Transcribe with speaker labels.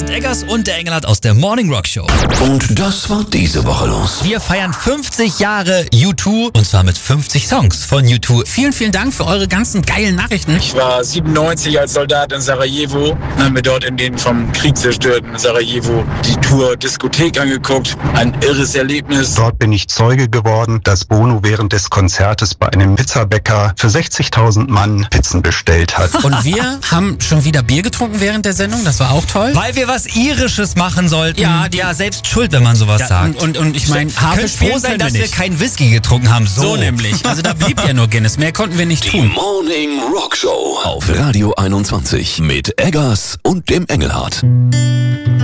Speaker 1: sind Eggers und der Engelhardt aus der Morning Rock Show.
Speaker 2: Und das war diese Woche los.
Speaker 1: Wir feiern 50 Jahre U2 und zwar mit 50 Songs von U2.
Speaker 3: Vielen, vielen Dank für eure ganzen geilen Nachrichten.
Speaker 4: Ich war 97 als Soldat in Sarajevo, haben mir dort in den vom Krieg zerstörten Sarajevo die Tour Diskothek angeguckt. Ein irres Erlebnis.
Speaker 5: Dort bin ich Zeuge geworden, dass Bono während des Konzertes bei einem Pizzabäcker für 60.000 Mann Pizzen bestellt hat.
Speaker 3: Und wir haben schon wieder Bier getrunken während der Sendung, das war auch toll.
Speaker 1: Weil wir was Irisches machen sollten.
Speaker 3: Ja,
Speaker 1: selbst schuld, wenn man sowas sagt.
Speaker 3: Und ich meine,
Speaker 1: Hafe
Speaker 3: könnt froh sein, dass wir
Speaker 1: keinen Whisky getrunken haben.
Speaker 3: So nämlich. Also da blieb ja nur Guinness, mehr konnten wir nicht
Speaker 2: Die
Speaker 3: tun.
Speaker 2: Morning Rock Show auf Radio 21 mit Eggers und dem Engelhardt.